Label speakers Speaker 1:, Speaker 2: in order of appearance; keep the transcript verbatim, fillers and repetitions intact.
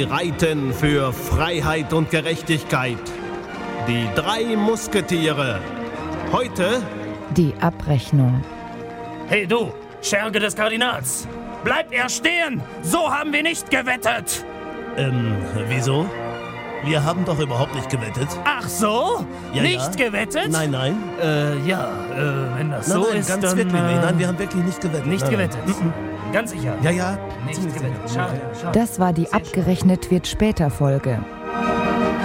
Speaker 1: reiten für Freiheit und Gerechtigkeit. Die drei Musketiere. Heute
Speaker 2: die Abrechnung.
Speaker 3: Hey du, Scherge des Kardinals! Bleibt er stehen! So haben wir nicht gewettet!
Speaker 4: Ähm, wieso? Wir haben doch überhaupt nicht gewettet.
Speaker 3: Ach so?
Speaker 4: Ja,
Speaker 3: nicht
Speaker 4: ja.
Speaker 3: gewettet?
Speaker 4: Nein, nein.
Speaker 3: Äh, ja, äh, wenn das
Speaker 4: Nein,
Speaker 3: so
Speaker 4: nein,
Speaker 3: ist,
Speaker 4: ganz
Speaker 3: dann...
Speaker 4: wirklich
Speaker 3: äh,
Speaker 4: nicht. Nein, wir haben wirklich nicht gewettet.
Speaker 3: Nicht
Speaker 4: nein,
Speaker 3: gewettet?
Speaker 4: Nein.
Speaker 3: Ganz sicher?
Speaker 4: Ja, ja.
Speaker 3: Nicht gewettet. Schade, schade.
Speaker 2: Das war die Abgerechnet wird später Folge.